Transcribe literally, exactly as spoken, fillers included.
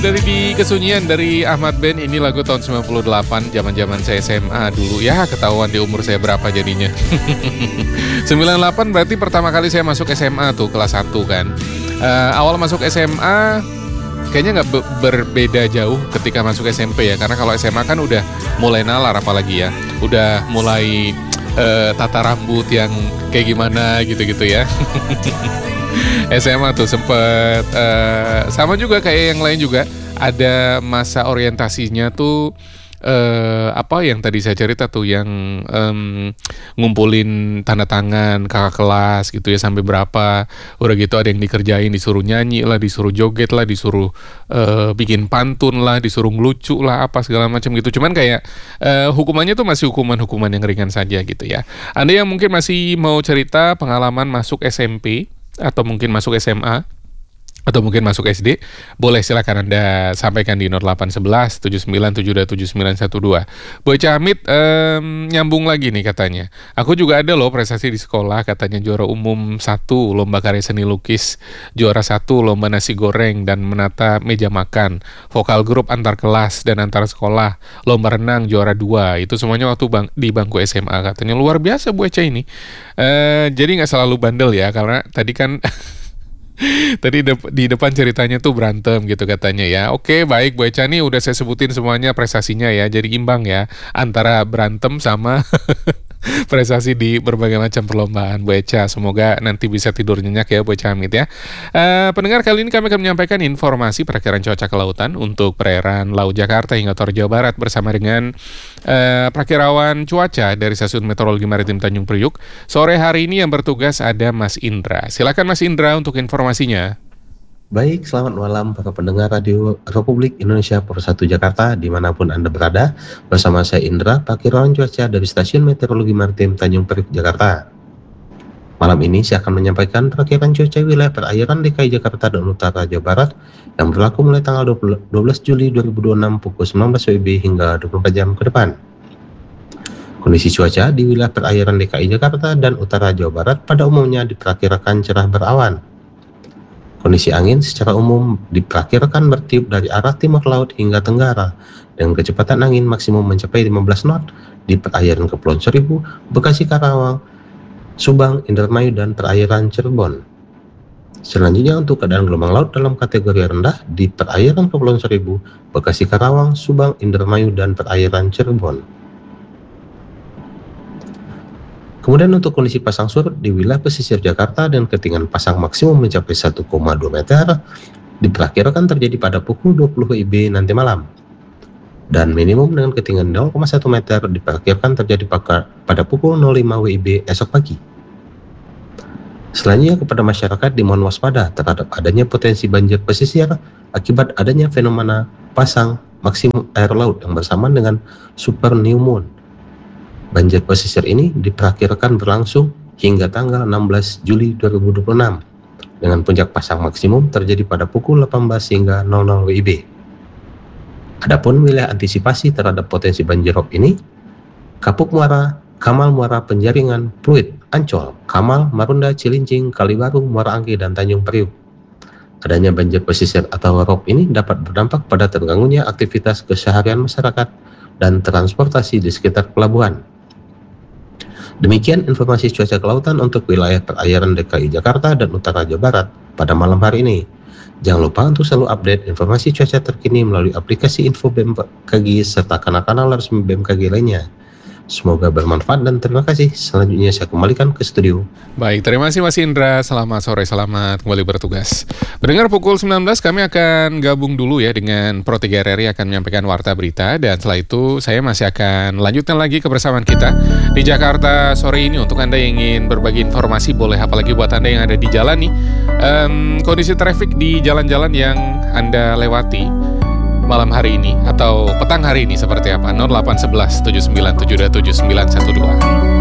Dari di kesunyian dari Ahmad Ben, ini lagu tahun sembilan puluh delapan, zaman-zaman saya S M A dulu. Ya, ketahuan di umur saya berapa jadinya. sembilan puluh delapan berarti pertama kali saya masuk S M A tuh, kelas satu kan. Uh, awal masuk S M A kayaknya nggak be- berbeda jauh ketika masuk S M P ya. Karena kalau S M A kan udah mulai nalar apalagi ya. Udah mulai uh, tata rambut yang kayak gimana gitu-gitu ya. S M A tuh sempet uh, sama juga kayak yang lain juga, ada masa orientasinya tuh uh, apa yang tadi saya cerita tuh, yang um, ngumpulin tanda tangan kakak kelas gitu ya, sampai berapa, udah gitu ada yang dikerjain, disuruh nyanyi lah, disuruh joget lah, disuruh uh, bikin pantun lah, disuruh ngelucu lah, apa segala macam gitu. Cuman kayak uh, hukumannya tuh masih hukuman-hukuman yang ringan saja gitu ya. Anda yang mungkin masih mau cerita pengalaman masuk S M P atau mungkin masuk S M A atau mungkin masuk S D, boleh silakan Anda sampaikan di nol delapan satu satu tujuh sembilan tujuh dua tujuh sembilan satu dua. Boy Camit um, nyambung lagi nih katanya. Aku juga ada loh prestasi di sekolah, katanya juara umum satu lomba karya seni lukis, juara satu lomba nasi goreng dan menata meja makan, vokal grup antar kelas dan antar sekolah, lomba renang juara dua. Itu semuanya waktu bang, di bangku S M A, katanya. Luar biasa Bu Eca ini. Uh, jadi nggak selalu bandel ya, karena tadi kan tadi de- di depan ceritanya tuh berantem gitu katanya ya. Oke, baik Bu Eca, nih udah saya sebutin semuanya prestasinya ya. Jadi imbang ya antara berantem sama prestasi di berbagai macam perlombaan Bu Eca. Semoga nanti bisa tidur nyenyak ya Bu Eca Hamid ya. Uh, pendengar, kali ini kami akan menyampaikan informasi perakiraan cuaca kelautan untuk perairan Laut Jakarta hingga Toraja Jawa Barat bersama dengan uh, perakirawan cuaca dari Stasiun Meteorologi Maritim Tanjung Priuk. Sore hari ini yang bertugas ada Mas Indra. Silakan Mas Indra untuk informasinya. Baik, selamat malam para pendengar Radio Republik Indonesia Pos satu Jakarta dimanapun Anda berada. Bersama saya Indra, perakirawan cuaca dari Stasiun Meteorologi Maritim Tanjung Priuk, Jakarta. Malam ini saya akan menyampaikan perakiraan cuaca wilayah perairan D K I Jakarta dan Utara Jawa Barat yang berlaku mulai tanggal dua belas Juli dua ribu dua puluh enam pukul sembilan belas W I B hingga dua puluh empat jam ke depan. Kondisi cuaca di wilayah perairan D K I Jakarta dan Utara Jawa Barat pada umumnya diperkirakan cerah berawan. Kondisi angin secara umum diperkirakan bertiup dari arah timur laut hingga tenggara dengan kecepatan angin maksimum mencapai lima belas knot di perairan Kepulauan Seribu, Bekasi, Karawang, Subang, Indramayu, dan perairan Cirebon. Selanjutnya untuk keadaan gelombang laut dalam kategori rendah di perairan Kepulauan Seribu, Bekasi, Karawang, Subang, Indramayu, dan perairan Cirebon. Kemudian untuk kondisi pasang surut di wilayah pesisir Jakarta dan ketinggian pasang maksimum mencapai satu koma dua meter diperkirakan terjadi pada pukul dua puluh W I B nanti malam. Dan minimum dengan ketinggian nol koma satu meter diperkirakan terjadi pada pukul nol lima W I B esok pagi. Selanjutnya kepada masyarakat dimohon waspada terhadap adanya potensi banjir pesisir akibat adanya fenomena pasang maksimum air laut yang bersamaan dengan super new moon. Banjir pesisir ini diperkirakan berlangsung hingga tanggal enam belas Juli dua ribu dua puluh enam dengan puncak pasang maksimum terjadi pada pukul delapan belas hingga nol nol W I B. Adapun wilayah antisipasi terhadap potensi banjir rob ini, Kapuk Muara, Kamal Muara, Penjaringan, Pluit, Ancol, Kamal, Marunda, Cilincing, Kalibaru, Muara Angke, dan Tanjung Priuk. Adanya banjir pesisir atau rob ini dapat berdampak pada terganggunya aktivitas keseharian masyarakat dan transportasi di sekitar pelabuhan. Demikian informasi cuaca kelautan untuk wilayah perairan D K I Jakarta dan Utara Jawa Barat pada malam hari ini. Jangan lupa untuk selalu update informasi cuaca terkini melalui aplikasi Info B M K G serta kanal-kanal resmi B M K G lainnya. Semoga bermanfaat dan terima kasih. Selanjutnya saya kembalikan ke studio. Baik, terima kasih Mas Indra. Selamat sore, selamat kembali bertugas. Mendengar pukul sembilan belas kami akan gabung dulu ya dengan Pro tiga R R I akan menyampaikan warta berita, dan setelah itu saya masih akan lanjutkan lagi kebersamaan kita di Jakarta sore ini. Untuk Anda yang ingin berbagi informasi boleh, apalagi buat Anda yang ada di jalan nih, um, kondisi traffic di jalan-jalan yang Anda lewati malam hari ini atau petang hari ini seperti apa? nol delapan satu satu tujuh sembilan tujuh dua tujuh sembilan satu dua.